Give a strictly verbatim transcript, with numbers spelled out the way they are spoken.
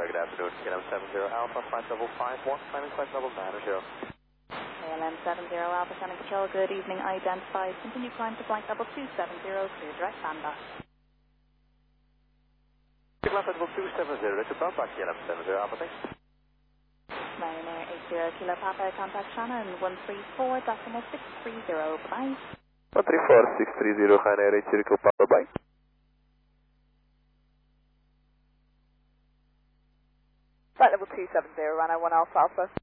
good afternoon. K L M seven zero Alpha, flight level five one, climbing flight level nine zero. K L M seven zero Alpha, Center Control, good evening, identified. Continue climb to flight level two seven zero, clear direct standby. K L M flight level two seven zero, that's about back K L M seven zero Alpha, thanks. Ryanair eight zero Kilo Papa, contact Shannon one three four decimal six three zero, bye-bye. one three four six three zero, Ryanair eight zero Kilo Papa, bye. Flight level two seven zero, Ryanair one Alpha Alpha.